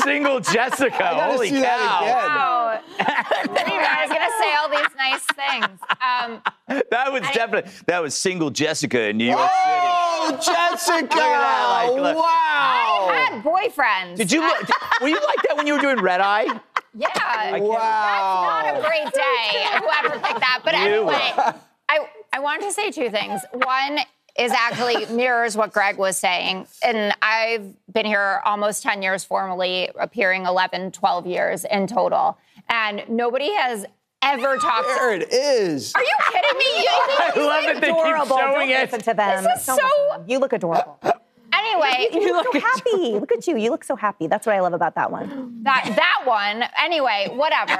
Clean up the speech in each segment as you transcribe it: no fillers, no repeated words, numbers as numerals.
single Jessica. Holy cow. Wow. I was going to say all these nice things. That was single Jessica in New York City. Oh, Jessica! Look at that, look. Wow. I had boyfriends. Were you like that when you were doing Red Eye? Yeah. Wow. That's not a great day, whoever picked that. But anyway, I wanted to say two things. One is actually mirrors what Greg was saying. And I've been here almost 10 years formally, appearing 11, 12 years in total. And nobody has ever talked. There it is. Are you kidding me? I love that they keep showing it. Listen to them. This is so. You look adorable. Anyway, You look so happy. Look at you. You look so happy. That's what I love about that one. That one. Anyway, whatever.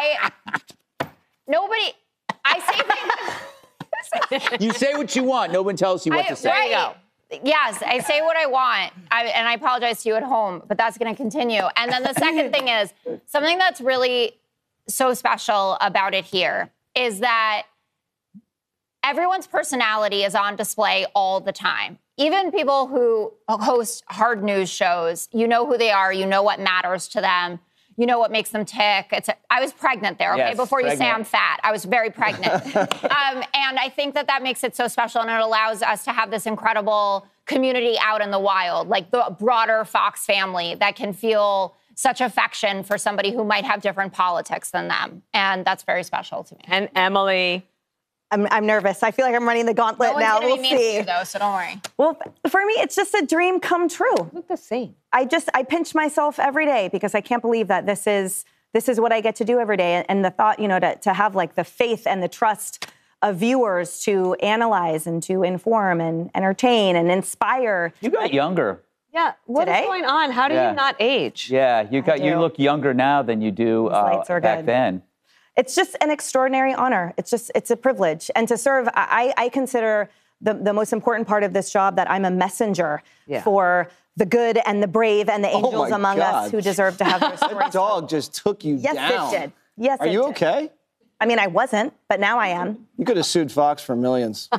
I say things. You say what you want. No one tells you what to say. Right. Yes, I say what I want, and I apologize to you at home, but that's going to continue. And then the second thing is, something that's really so special about it here is that everyone's personality is on display all the time. Even people who host hard news shows, you know who they are, you know what matters to them, you know what makes them tick. I was pregnant there, okay? Yes, Before pregnant. You say I'm fat, I was very pregnant. And I think that makes it so special, and it allows us to have this incredible community out in the wild, like the broader Fox family that can feel such affection for somebody who might have different politics than them. And that's very special to me. And Emily. I'm nervous. I feel like I'm running the gauntlet No now. one's We'll gonna be mean to see. you, though, so don't worry. Well, for me, it's just a dream come true. Look the same. I pinch myself every day because I can't believe that this is what I get to do every day. And the thought, to have like the faith and the trust of viewers to analyze and to inform and entertain and inspire. You got younger. Yeah. What is Today? going on? How do you not age? Yeah, you look younger now than you do lights are back good. then. It's just an extraordinary honor. It's a privilege. And to serve, I consider the most important part of this job that I'm a messenger for the good and the brave and the angels among us who deserve to have their stories. That dog just took you down. Yes, it did. Yes, Are it you did. okay? I mean, I wasn't, but now I am. You could have sued Fox for millions.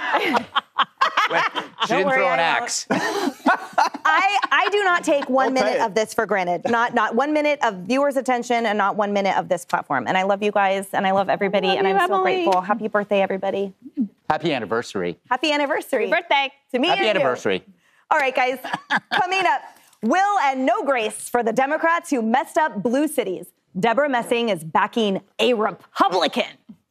She didn't throw an axe. I do not take one We'll pay minute it. of this for granted. Not 1 minute of viewers' attention and not 1 minute of this platform. And I love you guys and I love everybody and I'm so grateful. Happy birthday, everybody. Happy anniversary. Happy anniversary. Happy birthday. To me Happy and you. anniversary. All right, guys. Coming up, will and no grace for the Democrats who messed up blue cities. Deborah Messing is backing a Republican.